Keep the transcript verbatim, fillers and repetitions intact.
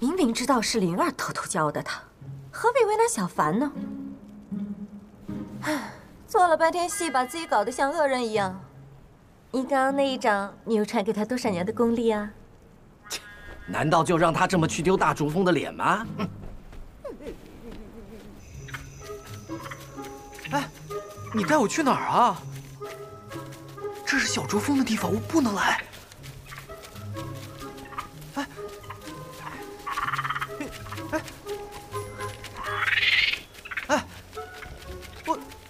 明明知道是灵儿偷偷教的他，何必为难小凡呢？唉，做了半天戏，把自己搞得像恶人一样。你刚刚那一掌，你又传给他多少年的功力啊？ 难道就让他这么去丢大竹峰的脸吗？ 哎，你带我去哪儿啊？这是小竹峰的地方，我不能来。